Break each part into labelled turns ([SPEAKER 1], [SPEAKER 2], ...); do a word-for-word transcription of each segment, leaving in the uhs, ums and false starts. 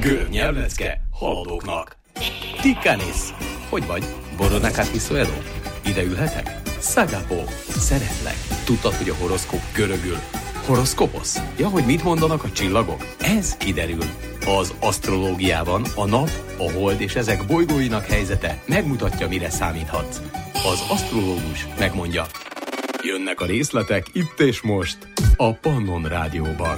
[SPEAKER 1] Görnyelvlecke haladóknak. Tikkanis. Hogy vagy? Borodnákát viszoljedó? Ide ülhetek? Szagapó. Szeretlek. Tudtad, hogy a horoszkóp görögül horoszkoposz? Ja, hogy mit mondanak a csillagok? Ez kiderül. Az asztrológiában a nap, a hold és ezek bolygóinak helyzete megmutatja, mire számíthatsz. Az asztrológus megmondja. Jönnek a részletek itt és most a Pannon Rádióban.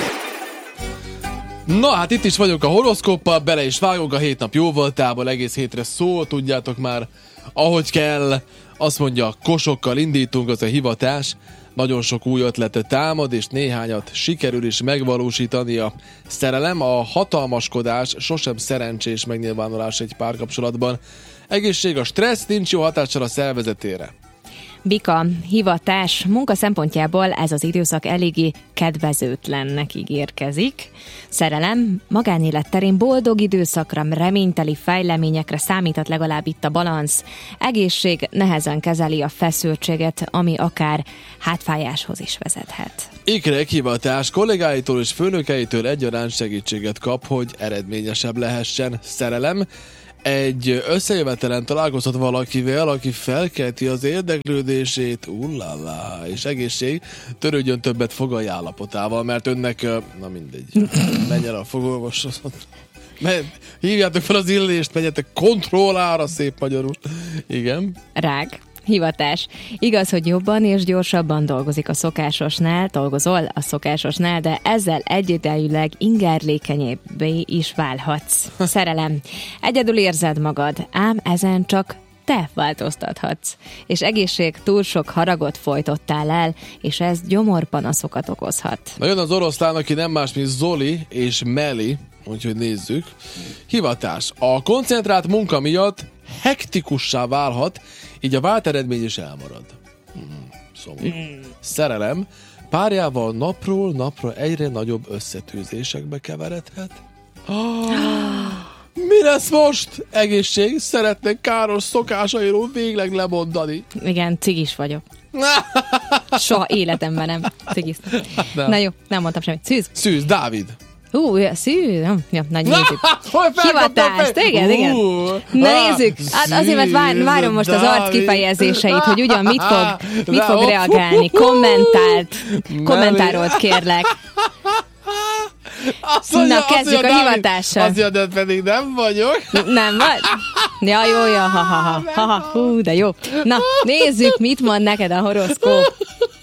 [SPEAKER 2] Na hát itt is vagyunk a horoszkóppal, bele is vágunk a hét nap jóvoltából, egész hétre szól, tudjátok már, ahogy kell. Azt mondja, kosokkal indítunk, az a hivatás. Nagyon sok új ötletet támad, és néhányat sikerül is megvalósítani a szerelem. A hatalmaskodás sosem szerencsés megnyilvánulás egy párkapcsolatban. Egészség, a stressz nincs jó hatással a szervezetére.
[SPEAKER 3] Bika, hivatás, munka szempontjából ez az időszak eléggé kedvezőtlennek ígérkezik. Szerelem, magánélet terén boldog időszakra, reményteli fejleményekre számíthat legalább itt a balansz. Egészség, nehezen kezeli a feszültséget, ami akár hátfájáshoz is vezethet.
[SPEAKER 2] Ikrek, hivatás, kollégáitól és főnökeitől egyaránt segítséget kap, hogy eredményesebb lehessen. Szerelem, egy összejövetelen találkozhat valakivel, aki felkelti az érdeklődését, ullala, és egészség, törődjön többet fogai állapotával, mert önnek, na mindegy, menjen a fogorvoshoz. Hívjátok fel az illést, menjetek kontrollára, szép magyarul. Igen.
[SPEAKER 3] Rák. Hivatás. Igaz, hogy jobban és gyorsabban dolgozik a szokásosnál, dolgozol a szokásosnál, de ezzel egyidejűleg ingerlékenyebbé is válhatsz. Szerelem. Egyedül érzed magad, ám ezen csak te változtathatsz. És egészség, túl sok haragot folytottál el, és ez gyomorpanaszokat okozhat.
[SPEAKER 2] Na jön az oroszlán, aki nem más, mint Zoli és Meli, úgyhogy nézzük. Hivatás. A koncentrált munka miatt hektikussá válhat, így a vált eredmény is elmarad. Hmm, szomorú. Mm. Szerelem. Párjával napról napra egyre nagyobb összetűzésekbe keveredhet. Ah, mi lesz most? Egészség. Szeretnék káros szokásairól végleg lemondani.
[SPEAKER 3] Igen, cigis vagyok. Soha életemben nem cigiztem. Na jó, nem mondtam semmit. Szűz.
[SPEAKER 2] Szűz, Dávid.
[SPEAKER 3] Ú, uh, szű, ja, nagy nézzük. Hivatás, igen, igen. Na nézzük, hát azért, mert vár, várom most az arc kifejezéseit, hogy ugyan mit fog, mit fog reagálni. Kommentált, kommentárolt kérlek. Na, kezdjük a hivatással.
[SPEAKER 2] Azt mondja, pedig nem vagyok.
[SPEAKER 3] Nem vagy? Ja, jó, jó, ha, ha, ha, ha, ha, hú, de jó. Na, nézzük, mit mond neked a horoszkóp.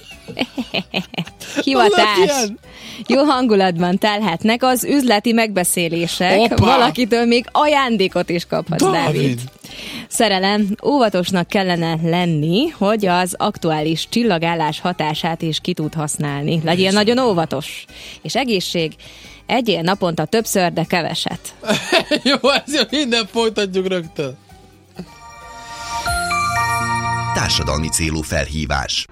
[SPEAKER 3] Hivatás. Jó hangulatban telhetnek az üzleti megbeszélések. Opa! Valakitől még ajándékot is kaphatsz, Dávid. Dávid. Szerelem, óvatosnak kellene lenni, hogy az aktuális csillagállás hatását is ki tud használni. Legyél nagyon óvatos. És egészség, egyél naponta többször, de keveset.
[SPEAKER 2] Jó, ez jó, minden folytatjuk rögtön.
[SPEAKER 4] Társadalmi célú felhívás.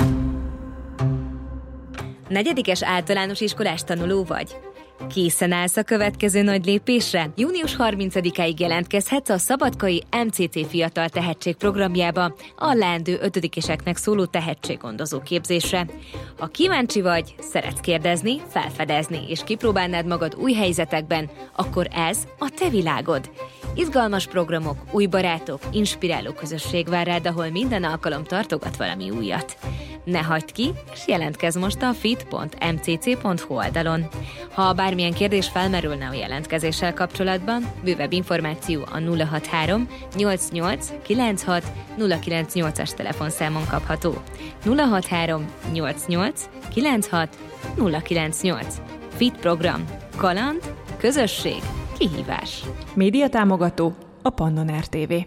[SPEAKER 3] Negyedikes általános iskolás tanuló vagy? Készen állsz a következő nagy lépésre? június harmincadikáig jelentkezhetsz a Szabadkai em cé cé Fiatal Tehetség programjába a leendő ötödikeseknek szóló tehetséggondozó képzésre. Ha kíváncsi vagy, szeretsz kérdezni, felfedezni és kipróbálnád magad új helyzetekben, akkor ez a te világod. Izgalmas programok, új barátok, inspiráló közösség vár rád, ahol minden alkalom tartogat valami újat. Ne hagyd ki, és jelentkezz most a fit pont em cé cé pont hu oldalon. Ha bármilyen kérdés felmerülne a jelentkezéssel kapcsolatban, bővebb információ a nulla hatvanhárom nyolcvannyolc kilencvenhat nulla kilencvennyolcas telefonszámon kapható. nulla hatvanhárom nyolcvannyolc kilencvenhat nulla kilencvennyolc. Fit program. Kaland, közösség, kihívás.
[SPEAKER 5] Média támogató a Pannon er té vé.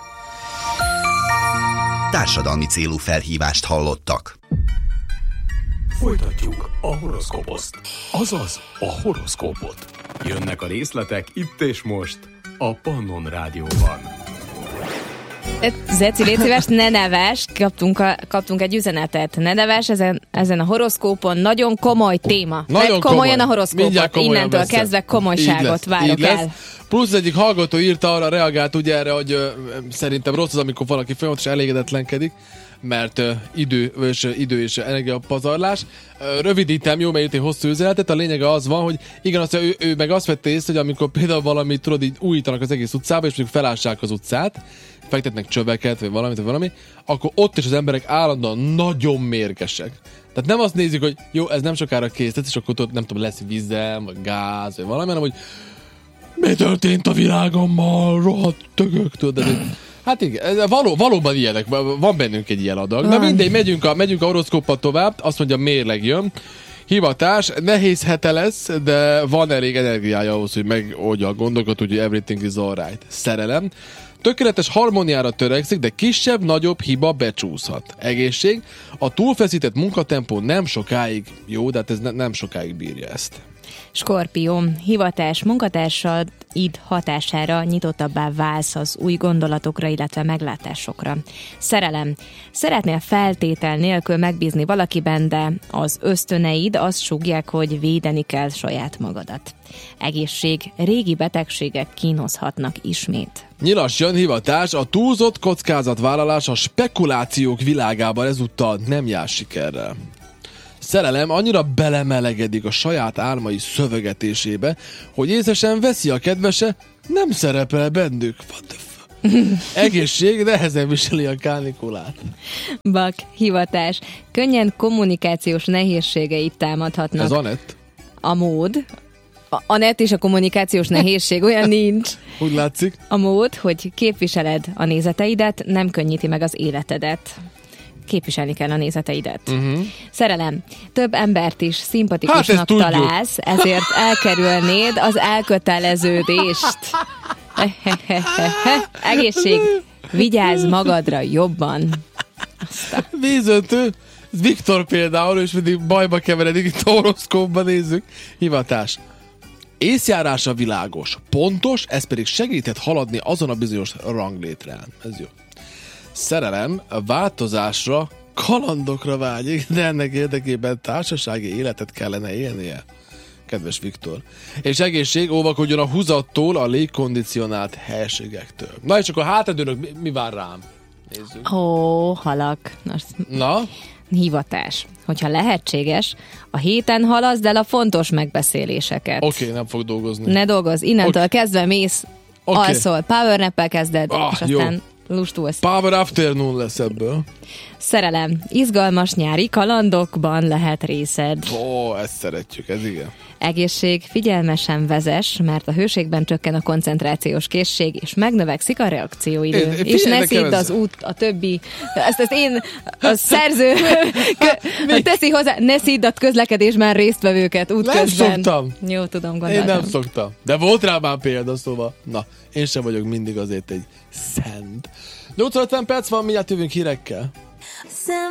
[SPEAKER 4] Társadalmi célú felhívást hallottak.
[SPEAKER 1] Folytatjuk a horoszkóposzt, azaz a horoszkópot. Jönnek a részletek itt és most a Pannon Rádióban.
[SPEAKER 3] Zeci, légy szíves, ne nevess, kaptunk, a, kaptunk egy üzenetet. Ne nevess, ezen, ezen a horoszkópon nagyon komoly téma.
[SPEAKER 2] Nagyon
[SPEAKER 3] komolyan
[SPEAKER 2] komoly.
[SPEAKER 3] A horoszkópot. Innentől
[SPEAKER 2] veszem.
[SPEAKER 3] Kezdve komolyságot lesz, várok el.
[SPEAKER 2] Plusz egyik hallgató írta, arra reagált ugye erre, hogy ö, szerintem rossz az, amikor valaki folyamatosan elégedetlenkedik. mert uh, idő, és, uh, idő és energiapazarlás. Uh, rövidítem, jó, mert itt egy hosszú üzenetet, a lényege az van, hogy igen, azt, ő, ő meg azt vette észre, hogy amikor például valami, tudod, így újítanak az egész utcába, és mondjuk felássák az utcát, fektetnek csöveket, vagy valamit, vagy valami, akkor ott is az emberek állandóan nagyon mérgesek. Tehát nem azt nézik, hogy jó, ez nem sokára kész, és akkor ott nem tudom, lesz vizem, vagy gáz, vagy valami, hanem hogy mi történt a világommal, rohadt tögök, tudod. Hát igen, való, valóban ilyenek, van bennünk egy ilyen adag. Na mindegy, megyünk a, megyünk a horoszkóppal tovább, azt mondja, mérleg jön. Hivatás, nehéz hete lesz, de van elég energiája ahhoz, hogy megoldja a gondokat, úgyhogy everything is alright. Szerelem. Tökéletes harmóniára törekszik, de kisebb-nagyobb hiba becsúszhat. Egészség. A túlfeszített munkatempó nem sokáig jó, de hát ez ne, nem sokáig bírja ezt.
[SPEAKER 3] Skorpió, hivatás, munkatársad id hatására nyitottabbá válsz az új gondolatokra, illetve meglátásokra. Szerelem. Szeretnél feltétel nélkül megbízni valakiben, de az ösztöneid azt súgják, hogy védeni kell saját magadat. Egészség. Régi betegségek kínozhatnak ismét.
[SPEAKER 2] Nyilas jön, hivatás, a túlzott kockázatvállalás a spekulációk világában ezúttal nem jár sikerrel. Szerelem annyira belemelegedik a saját álmai szövegetésébe, hogy észesen veszi a kedvese, nem szerepel bennük. What the f- Egészség nehezen viseli a kánikulát.
[SPEAKER 3] Bak, hivatás. Könnyen kommunikációs nehézségeit támadhatnak.
[SPEAKER 2] Ez Anett.
[SPEAKER 3] A mód. A Anett és a kommunikációs nehézség, olyan nincs.
[SPEAKER 2] Úgy látszik.
[SPEAKER 3] A mód, hogy képviseled a nézeteidet, nem könnyíti meg az életedet. Képviselni kell a nézeteidet. Uh-huh. Szerelem. Több embert is szimpatikusnak hát találsz, ezért elkerülnéd az elköteleződést. Egészség. Vigyázz magadra jobban. Aztán.
[SPEAKER 2] Vízöntő. Viktor például, és mindig bajba keveredik, itt a horoszkópban nézzük. Hivatás. Észjárása világos, pontos, ez pedig segíthet haladni azon a bizonyos ranglétrán. Ez jó. Szerelem, a változásra, kalandokra vágyik, de ennek érdekében társasági életet kellene élnie. Kedves Viktor. És egészség, óvakodjon a húzattól, a légkondicionált helységektől. Na és akkor hátradőnök, mi, mi vár rám? Nézzük.
[SPEAKER 3] Ó, halak.
[SPEAKER 2] Na?
[SPEAKER 3] Hivatás. Hogyha lehetséges, a héten halaszd el a fontos megbeszéléseket.
[SPEAKER 2] Oké, okay, nem fog dolgozni.
[SPEAKER 3] Ne dolgozz, innentől okay. kezdve mész, okay. alszol, powernap-el kezded,
[SPEAKER 2] ah,
[SPEAKER 3] és aztán...
[SPEAKER 2] Jó.
[SPEAKER 3] Lustulsz.
[SPEAKER 2] Power afternoon lesz ebből.
[SPEAKER 3] Szerelem. Izgalmas nyári kalandokban lehet részed.
[SPEAKER 2] Ó, ezt szeretjük, ez igen.
[SPEAKER 3] Egészség. Figyelmesen vezess, mert a hőségben csökken a koncentrációs készség, és megnövekszik a reakcióidő. Én, én és ne szídd az út, a többi... Ezt, ezt én, a szerző kö, teszi hozzá, ne szídd a közlekedésben résztvevőket útközben.
[SPEAKER 2] Nem szoktam.
[SPEAKER 3] Jó, tudom, gondoltam.
[SPEAKER 2] Én nem szoktam. De volt rá már példa, szóval. Na, én sem vagyok mindig azért egy szent. nyolc ötven perc van, mindjárt jövünk hírekkel.